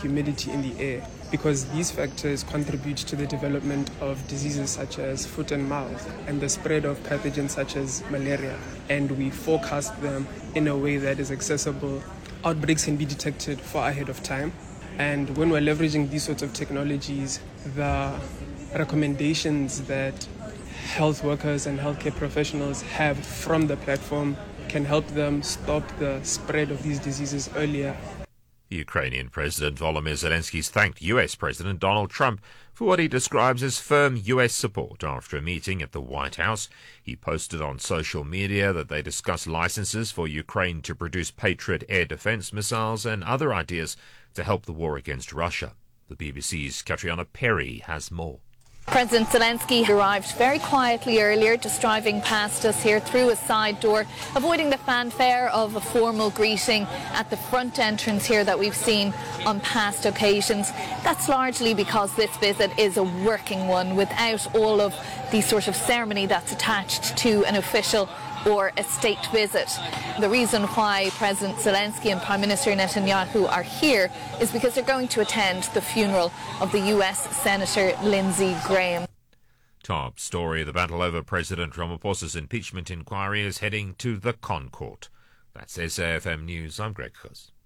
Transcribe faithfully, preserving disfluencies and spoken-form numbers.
humidity in the air, because these factors contribute to the development of diseases such as foot and mouth and the spread of pathogens such as malaria. And we forecast them in a way that is accessible. Outbreaks can be detected far ahead of time. And when we're leveraging these sorts of technologies, the recommendations that health workers and healthcare professionals have from the platform can help them stop the spread of these diseases earlier. Ukrainian President Volodymyr Zelensky thanked U S President Donald Trump for what he describes as firm U S support after a meeting at the White House. He posted on social media that they discussed licenses for Ukraine to produce Patriot air defense missiles and other ideas to help the war against Russia. The B B C's Katriana Perry has more. President Zelensky arrived very quietly earlier, just driving past us here through a side door, avoiding the fanfare of a formal greeting at the front entrance here that we've seen on past occasions. That's largely because this visit is a working one, without all of the sort of ceremony that's attached to an official or a state visit. The reason why President Zelensky and Prime Minister Netanyahu are here is because they're going to attend the funeral of the U S Senator Lindsey Graham. Top story: the battle over President Ramaphosa's impeachment inquiry is heading to the Concourt. That's S A F M News. I'm Greg Huss.